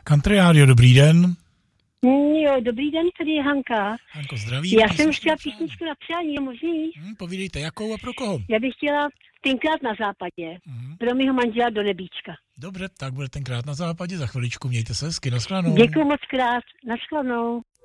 Country Radio, dobrý den. Jo, dobrý den, tady je Hanka. Hanko, zdraví. Já jsem chtěla písničku na přání, je možný? Povídejte, jakou a pro koho? Já bych chtěla Tenkrát na západě, pro mého manžela do nebíčka. Dobře, tak bude Tenkrát na západě, za chviličku, mějte se hezky, nashledanou. Děkuji moc krát, nashledanou.